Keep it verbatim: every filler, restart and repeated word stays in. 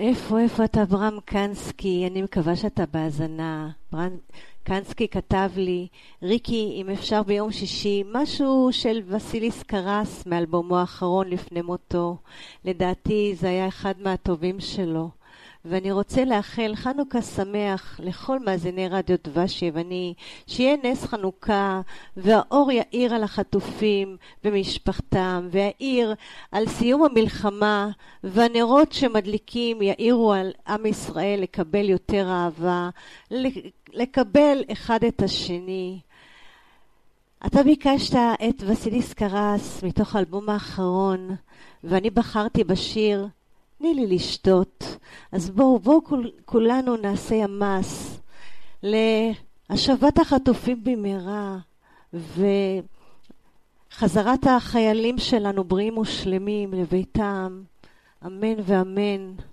איפה, איפה אתה, אברהם קנסקי? אני מקווה שאתה בהאזנה. אברהם קנסקי כתב לי, ריקי, אם אפשר ביום שישי, משהו של וסיליס קרס מאלבומו האחרון לפני מותו. לדעתי זה היה אחד מהטובים שלו. ואני רוצה לאחל חנוכה שמח לכל מאזיני רדיו דבש יווני, שיהיה נס חנוכה והאור יאיר על החטופים ומשפחתם, והאיר על סיום המלחמה, והנרות שמדליקים יאירו על עם ישראל לקבל יותר אהבה, לקבל אחד את השני. אתה ביקשת את וסיליס קרס מתוך האלבום האחרון, ואני בחרתי בשיר תני לי לשתות. אז בואו, בואו כול, כולנו נעשה ימס להשבת החטופים במהרה, וחזרת החיילים שלנו בריאים ושלמים לביתם. אמן ואמן.